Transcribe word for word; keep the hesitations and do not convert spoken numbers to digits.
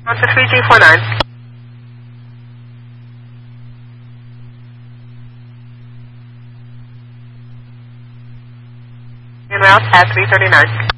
Delta three G four nine. En route at three thirty-nine.